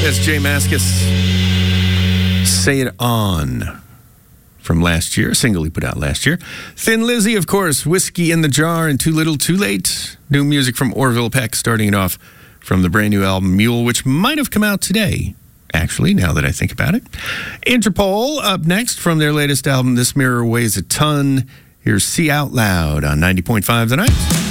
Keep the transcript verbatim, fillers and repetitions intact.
That's Jay Mascis. Say It On. From last year, a single he put out last year. Thin Lizzy, of course, Whiskey in the Jar and Too Little Too Late. New music from Orville Peck, starting it off from the brand new album Mule, which might have come out today, actually, now that I think about it. Interpol, up next from their latest album, This Mirror Weighs a Ton. Here's See Out Loud on ninety point five The Night.